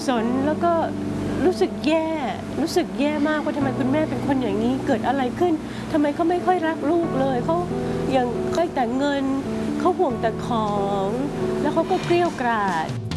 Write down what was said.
สนแล้วก็รู้สึกแย่มากว่าทำไมคุณแม่เป็นคนอย่างนี้เกิดอะไรขึ้นทำไมเขาไม่ค่อยรักลูกเลยเขายังค่อยแต่เงินเขาห่วงแต่ของแล้วเขาก็เกลี้ยกล่อม